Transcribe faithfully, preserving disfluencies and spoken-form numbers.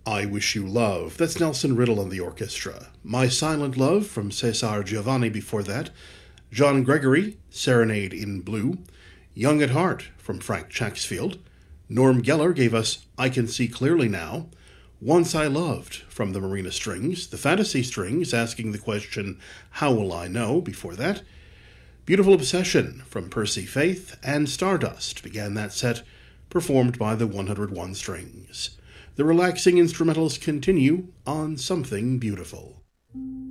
I Wish You Love. That's Nelson Riddle and the orchestra. My Silent Love from Cesar Giovanni before that. John Gregory, Serenade in Blue. Young at Heart from Frank Chacksfield. Norm Geller gave us I Can See Clearly Now. Once I Loved from the Marina Strings. The Fantasy Strings asking the question, How Will I Know? Before that. Beautiful Obsession from Percy Faith. And Stardust began that set, performed by the one hundred one Strings. The relaxing instrumentals continue on Something Beautiful.